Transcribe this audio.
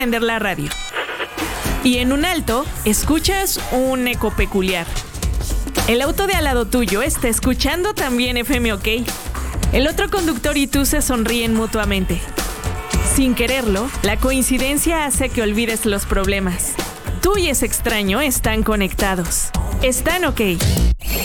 prender la radio. Y en un alto, escuchas un eco peculiar. El auto de al lado tuyo está escuchando también FM OK. El otro conductor y tú se sonríen mutuamente. Sin quererlo, la coincidencia hace que olvides los problemas. Tú y ese extraño están conectados. Están OK.